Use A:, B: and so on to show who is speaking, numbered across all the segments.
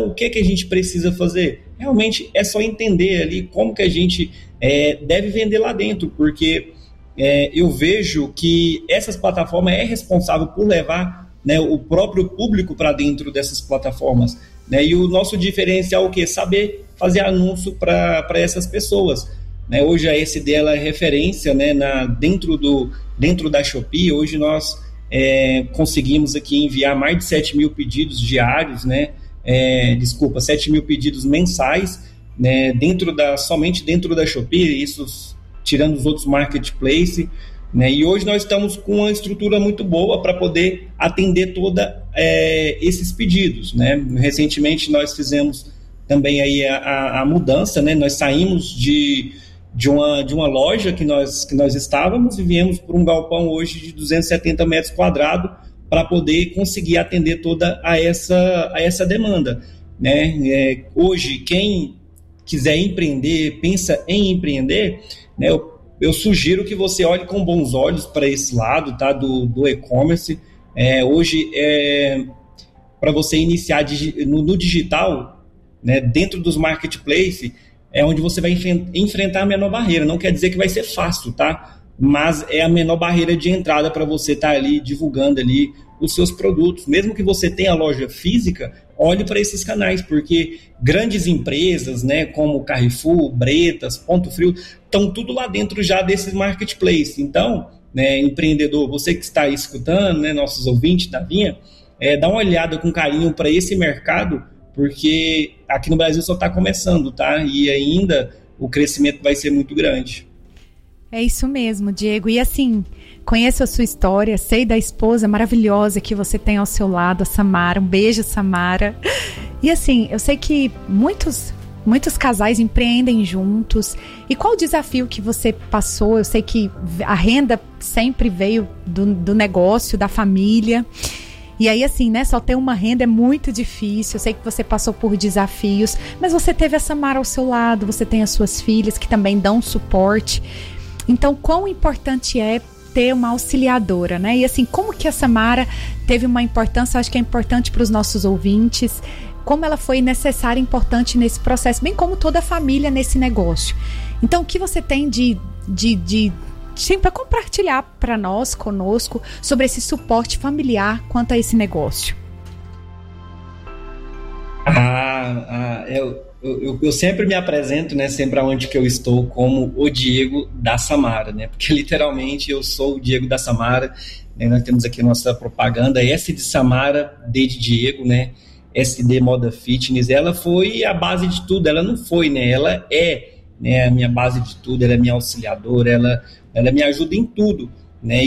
A: o que a gente precisa fazer? Realmente é só entender ali como que a gente deve vender lá dentro, porque eu vejo que essas plataformas é responsável por levar, né, o próprio público para dentro dessas plataformas, né? E o nosso diferencial é o quê? Saber fazer anúncio para essas pessoas, né? Hoje a SD ela é referência, né, dentro da Shopee. Hoje nós conseguimos aqui enviar mais de 7 mil pedidos diários, né? 7 mil pedidos mensais, né? Somente dentro da Shopee, isso tirando os outros marketplaces, né? E hoje nós estamos com uma estrutura muito boa para poder atender toda esses pedidos, né? Recentemente nós fizemos também aí a mudança, né? Nós saímos de uma loja que nós estávamos e viemos para um galpão hoje de 270 metros quadrados para poder conseguir atender toda a essa demanda, né? Hoje, quem quiser empreender, pensa em empreender, né? Eu sugiro que você olhe com bons olhos para esse lado, tá? Do e-commerce. Hoje, para você iniciar no digital, né? Dentro dos marketplaces, é onde você vai enfrentar a menor barreira. Não quer dizer que vai ser fácil, tá? Mas é a menor barreira de entrada para você estar ali divulgando ali os seus produtos. Mesmo que você tenha loja física, olhe para esses canais, porque grandes empresas, né, como Carrefour, Bretas, Ponto Frio, estão tudo lá dentro já desses marketplaces. Então, né, empreendedor, você que está aí escutando, né, nossos ouvintes da Vinha, dá uma olhada com carinho para esse mercado, porque aqui no Brasil só está começando, tá? E ainda o crescimento vai ser muito grande.
B: É isso mesmo, Diego. E assim, conheço a sua história, sei da esposa maravilhosa que você tem ao seu lado, a Samara. Um beijo, Samara. E assim, eu sei que muitos casais empreendem juntos. E qual o desafio que você passou? Eu sei que a renda sempre veio do negócio, da família. E aí, assim, né, só ter uma renda é muito difícil. Eu sei que você passou por desafios, mas você teve a Samara ao seu lado, você tem as suas filhas que também dão suporte. Então, quão importante é ter uma auxiliadora, né? E assim, como que a Samara teve uma importância, acho que é importante para os nossos ouvintes, como ela foi necessária e importante nesse processo, bem como toda a família nesse negócio. Então, o que você tem para compartilhar para nós, conosco, sobre esse suporte familiar quanto a esse negócio?
A: Eu sempre me apresento, né, sempre aonde que eu estou, como o Diego da Samara, né, porque literalmente eu sou o Diego da Samara, né, nós temos aqui a nossa propaganda, S de Samara, D de Diego, né, SD Moda Fitness. Ela foi a base de tudo, ela não foi, né, ela é, né, a minha base de tudo, ela é minha auxiliadora, ela me ajuda em tudo, né,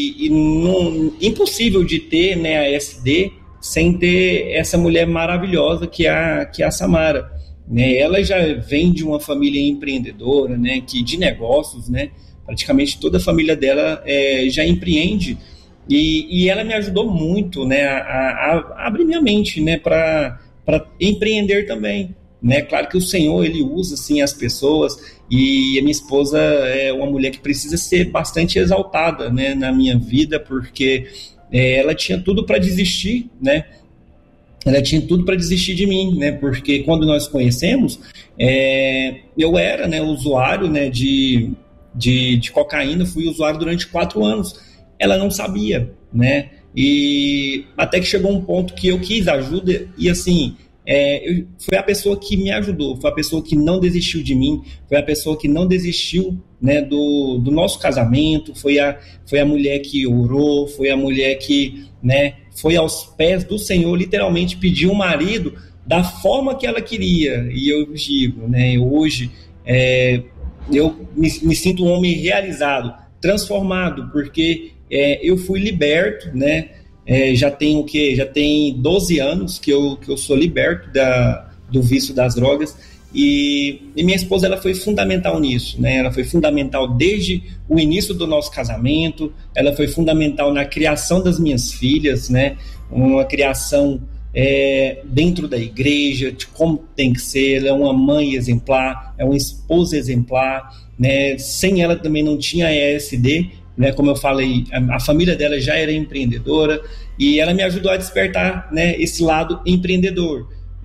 A: impossível de ter, né, a SD sem ter essa mulher maravilhosa que é a Samara, né? Ela já vem de uma família empreendedora, né, de negócios, né, praticamente toda a família dela já empreende, e ela me ajudou muito, né, a abrir minha mente, né, para empreender também, né? Claro que o Senhor, ele usa assim as pessoas, e a minha esposa é uma mulher que precisa ser bastante exaltada, né, na minha vida, porque ela tinha tudo para desistir, né? Ela tinha tudo para desistir de mim, né? Porque quando nós conhecemos, eu era, né, usuário, né, de cocaína, fui usuário durante 4 anos. Ela não sabia, né? E até que chegou um ponto que eu quis ajuda e assim, foi a pessoa que me ajudou, foi a pessoa que não desistiu de mim, foi a pessoa que não desistiu, né, do nosso casamento, foi a mulher que orou, foi a mulher que, né, foi aos pés do Senhor, literalmente pediu um marido da forma que ela queria. E eu digo, né, hoje eu me sinto um homem realizado, transformado, porque eu fui liberto, né? Já tem 12 anos que eu sou liberto do vício das drogas, e minha esposa, ela foi fundamental nisso, né? Ela foi fundamental desde o início do nosso casamento, ela foi fundamental na criação das minhas filhas, né? Uma criação dentro da igreja, de como tem que ser. Ela é uma mãe exemplar, é uma esposa exemplar, né? Sem ela também não tinha ESD, né? Como eu falei, a família dela já era empreendedora, e ela me ajudou a despertar, né, esse lado empreendedor.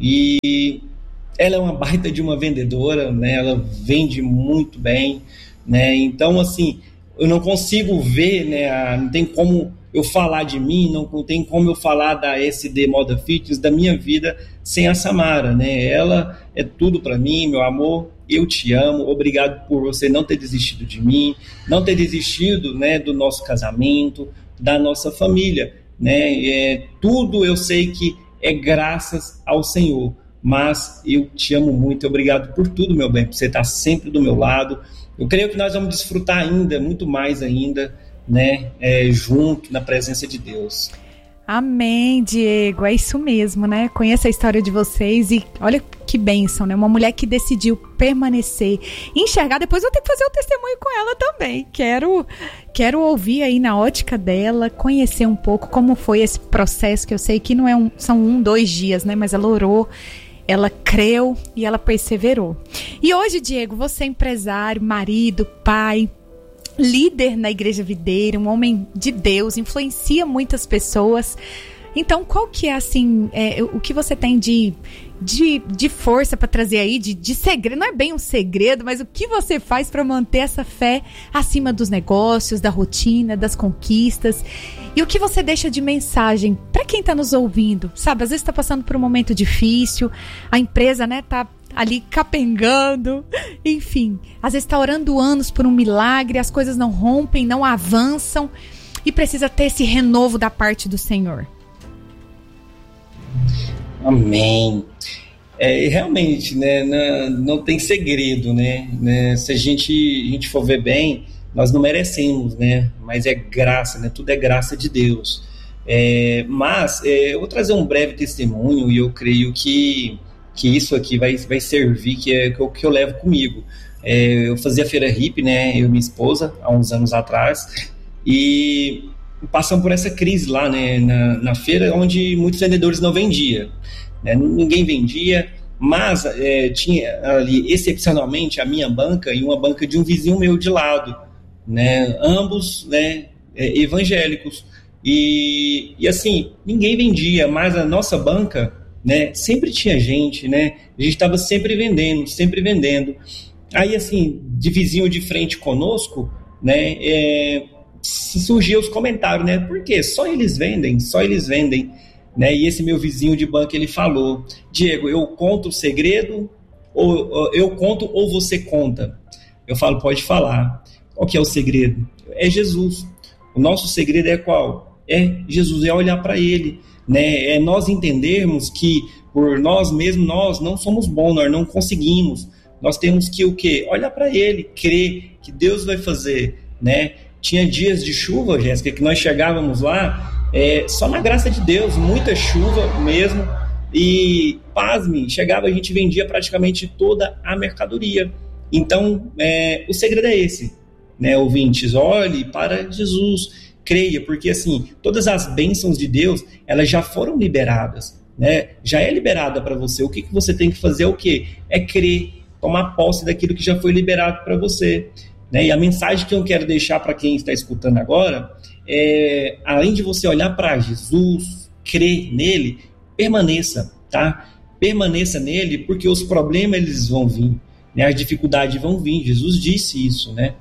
A: e ela é uma baita de uma vendedora, né? Ela vende muito bem, né? Então, assim, eu não consigo ver, né? Não tem como eu falar de mim, não tem como eu falar da SD Moda Fitness, da minha vida, sem a Samara, né? Ela é tudo para mim, meu amor. Eu te amo, obrigado por você não ter desistido de mim, não ter desistido, né, do nosso casamento, da nossa família, né? Tudo eu sei que é graças ao Senhor, mas eu te amo muito, obrigado por tudo, meu bem, por você estar sempre do meu lado. Eu creio que nós vamos desfrutar ainda, muito mais ainda, né, junto na presença de Deus.
B: Amém, Diego, é isso mesmo, né? Conheço a história de vocês e olha que bênção, né? Uma mulher que decidiu permanecer, enxergar. Depois eu tenho que fazer o testemunho com ela também. Quero ouvir aí na ótica dela, conhecer um pouco como foi esse processo, que eu sei que não são 2 dias, né? Mas ela orou, ela creu e ela perseverou. E hoje, Diego, você é empresário, marido, pai, líder na Igreja Videira, um homem de Deus, influencia muitas pessoas. Então, qual que é, assim, o que você tem de força para trazer aí, de segredo? Não é bem um segredo, mas o que você faz para manter essa fé acima dos negócios, da rotina, das conquistas? E o que você deixa de mensagem para quem está nos ouvindo? Sabe, às vezes está passando por um momento difícil, a empresa, né, tá ali capengando, enfim, às vezes está orando anos por um milagre, as coisas não rompem, não avançam e precisa ter esse renovo da parte do Senhor.
A: Amém. Realmente, né, não tem segredo, né? Se a gente for ver bem, nós não merecemos, né? Mas é graça, né? Tudo é graça de Deus. Mas eu vou trazer um breve testemunho e eu creio que isso aqui vai servir, que é o que eu levo comigo. Eu fazia feira hippie, né? Eu e minha esposa, há uns anos atrás, e passamos por essa crise lá, né? Na feira, onde muitos vendedores não vendiam, né? Ninguém vendia, mas tinha ali, excepcionalmente, a minha banca e uma banca de um vizinho meu de lado, né? Ambos, né, evangélicos. E assim, ninguém vendia, mas a nossa banca, né, sempre tinha gente, né? A gente estava sempre vendendo. Aí, assim, de vizinho de frente conosco, né, surgiam os comentários, né? Por quê? Só eles vendem, né? E esse meu vizinho de banco, ele falou: Diego, eu conto o segredo, ou eu conto ou você conta? Eu falo, pode falar. Qual que é o segredo? É Jesus. O nosso segredo é qual? É Jesus, é olhar para ele, né? É nós entendermos que por nós mesmos nós não somos bons, nós não conseguimos. Nós temos que o quê? Olhar para ele, crer que Deus vai fazer, né? Tinha dias de chuva, Jéssica, que nós chegávamos lá só na graça de Deus, muita chuva mesmo, e pasme, chegava, a gente vendia praticamente toda a mercadoria. Então, o segredo é esse, né, ouvintes? Olhe para Jesus, creia, porque assim, todas as bênçãos de Deus, elas já foram liberadas, né? Já é liberada para você. O que você tem que fazer é o quê? É crer, tomar posse daquilo que já foi liberado para você, né? E a mensagem que eu quero deixar para quem está escutando agora além de você olhar para Jesus, crer nele, permaneça, tá? Permaneça nele, porque os problemas eles vão vir, né? As dificuldades vão vir. Jesus disse isso, né?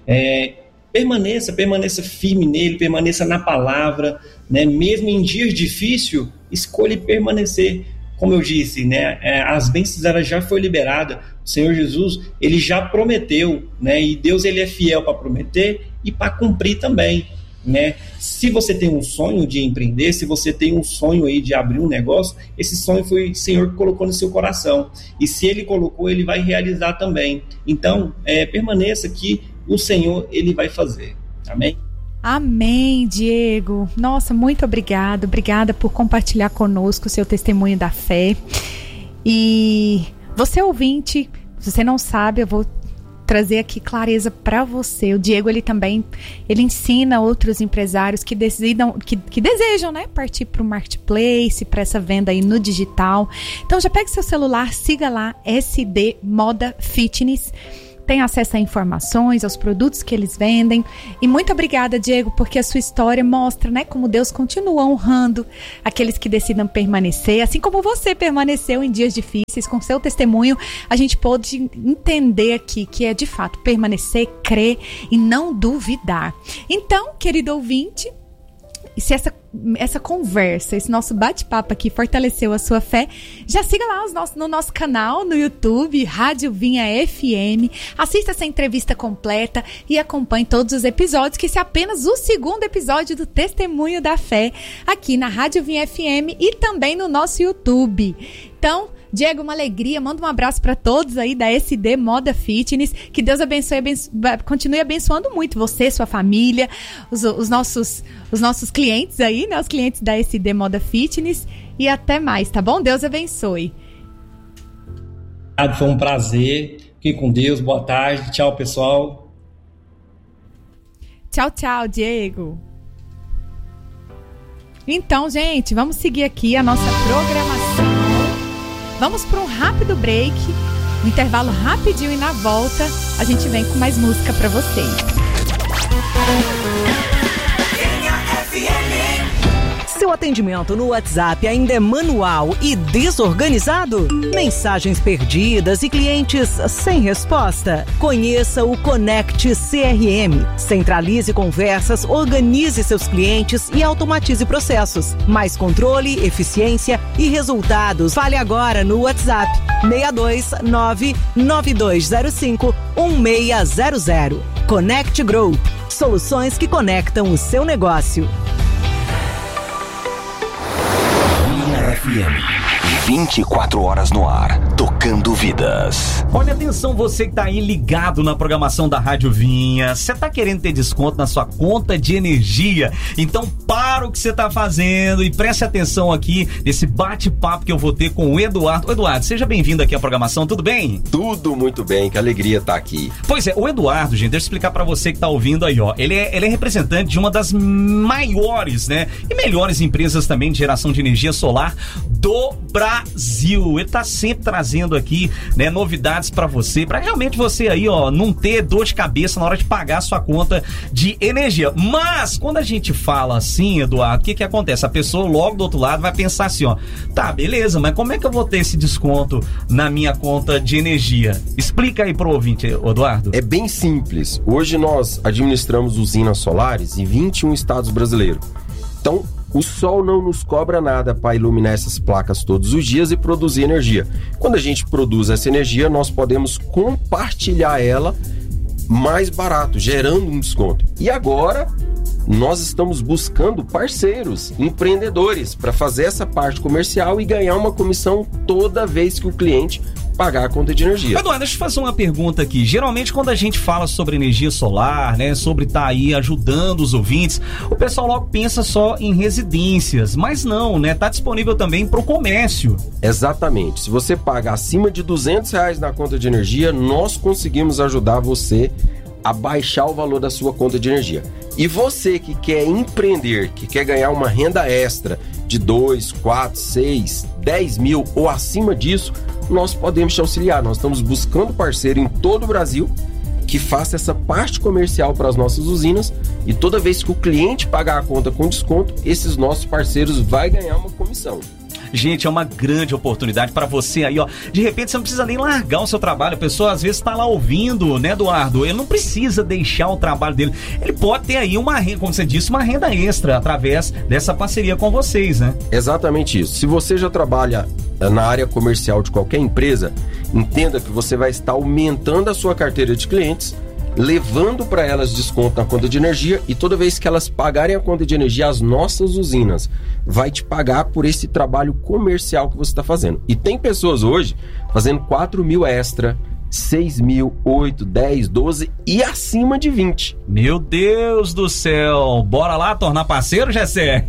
A: Permaneça firme nele, permaneça na palavra, né? Mesmo em dias difíceis, escolha permanecer. Como eu disse, né? As bênçãos ela já foi liberada. O Senhor Jesus, ele já prometeu, né? E Deus, ele é fiel para prometer e para cumprir também, né? Se você tem um sonho de empreender, se você tem um sonho aí de abrir um negócio, esse sonho foi o Senhor que colocou no seu coração, e se ele colocou, ele vai realizar também. Então, permaneça que o Senhor, ele vai fazer. Amém?
B: Amém, Diego. Nossa, muito obrigada por compartilhar conosco o seu testemunho da fé. E você ouvinte, se você não sabe, eu vou trazer aqui clareza para você. O Diego, ele ensina outros empresários que desejam, né, partir para o marketplace, para essa venda aí no digital. Então já pegue seu celular, siga lá SD Moda Fitness. têm acesso a informações, aos produtos que eles vendem. E muito obrigada, Diego, porque a sua história mostra, né, como Deus continua honrando aqueles que decidam permanecer, assim como você permaneceu em dias difíceis. Com seu testemunho, a gente pôde entender aqui que é de fato permanecer, crer e não duvidar. Então, querido ouvinte, se essa conversa, esse nosso bate-papo aqui fortaleceu a sua fé, já siga lá no nosso canal no YouTube, Rádio Vinha FM, assista essa entrevista completa e acompanhe todos os episódios, que esse é apenas o segundo episódio do Testemunho da Fé, aqui na Rádio Vinha FM e também no nosso YouTube. Então, Diego, uma alegria, manda um abraço para todos aí da SD Moda Fitness, que Deus abençoe, continue abençoando muito você, sua família, os nossos clientes aí, né, os clientes da SD Moda Fitness, e até mais, tá bom? Deus abençoe.
A: Foi um prazer, fiquem com Deus, boa tarde, tchau pessoal.
B: Tchau, tchau, Diego. Então, gente, vamos seguir aqui a nossa programação. Vamos para um rápido break, um intervalo rapidinho, e na volta a gente vem com mais música para vocês.
C: Seu atendimento no WhatsApp ainda é manual e desorganizado? Mensagens perdidas e clientes sem resposta? Conheça o Connect CRM. Centralize conversas, organize seus clientes e automatize processos. Mais controle, eficiência e resultados. Fale agora no WhatsApp 629-9205-1600. Connect Group. Soluções que conectam o seu negócio.
D: FM, 24 horas no ar, tocando vidas.
E: Olha, atenção, você que tá aí ligado na programação da Rádio Vinha. Você tá querendo ter desconto na sua conta de energia? Então para o que você tá fazendo e preste atenção aqui nesse bate-papo que eu vou ter com o Eduardo. Eduardo, seja bem-vindo aqui à programação, tudo bem?
F: Tudo muito bem, que alegria estar aqui.
E: Pois é, o Eduardo, gente, deixa eu explicar pra você que tá ouvindo aí, ó. Ele é representante de uma das maiores, né, e melhores empresas também de geração de energia solar do Brasil. Ele tá sempre trazendo aqui, né, novidades pra você, pra realmente você aí, ó, não ter dor de cabeça na hora de pagar a sua conta de energia. Mas quando a gente fala assim, Eduardo, o que acontece? A pessoa logo do outro lado vai pensar assim, ó, tá, beleza, mas como é que eu vou ter esse desconto na minha conta de energia? Explica aí pro ouvinte, Eduardo.
F: É bem simples. Hoje nós administramos usinas solares em 21 estados brasileiros. Então, o sol não nos cobra nada para iluminar essas placas todos os dias e produzir energia. Quando a gente produz essa energia, nós podemos compartilhar ela mais barato, gerando um desconto. E agora, nós estamos buscando parceiros, empreendedores, para fazer essa parte comercial e ganhar uma comissão toda vez que o cliente pagar a conta de energia.
E: Eduardo, deixa eu fazer uma pergunta aqui. Geralmente, quando a gente fala sobre energia solar, né, sobre estar aí ajudando os ouvintes, o pessoal logo pensa só em residências, mas não, né? Tá disponível também para o comércio.
F: Exatamente. Se você paga acima de R$200 na conta de energia, nós conseguimos ajudar você a baixar o valor da sua conta de energia. E você que quer empreender, que quer ganhar uma renda extra de 2, 4, 6, 10 mil ou acima disso, nós podemos te auxiliar. Nós estamos buscando parceiro em todo o Brasil que faça essa parte comercial para as nossas usinas, e toda vez que o cliente pagar a conta com desconto, esses nossos parceiros vai ganhar uma comissão.
E: Gente, é uma grande oportunidade para você aí, ó. De repente você não precisa nem largar o seu trabalho. A pessoa às vezes tá lá ouvindo, né, Eduardo? Ele não precisa deixar o trabalho dele. Ele pode ter aí uma renda, como você disse, uma renda extra através dessa parceria com vocês, né?
F: Exatamente isso. Se você já trabalha na área comercial de qualquer empresa, entenda que você vai estar aumentando a sua carteira de clientes, levando para elas desconto na conta de energia, e toda vez que elas pagarem a conta de energia, as nossas usinas vai te pagar por esse trabalho comercial que você está fazendo. E tem pessoas hoje fazendo 4 mil extra, 6 mil, 8, 10, 12 e acima de 20.
E: Meu Deus do céu! Bora lá tornar parceiro, Gessé?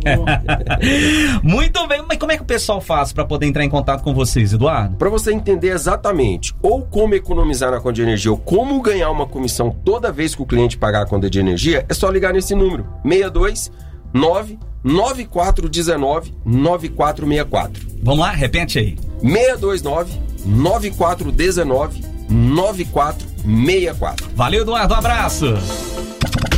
E: Muito bem, mas como é que o pessoal faz para poder entrar em contato com vocês, Eduardo?
F: Para você entender exatamente ou como economizar na conta de energia ou como ganhar uma comissão toda vez que o cliente pagar a conta de energia, é só ligar nesse número, 629-9419-9464.
E: Vamos lá, repete aí.
F: 629-9419-9464. 64.
E: Valeu, Eduardo, um abraço.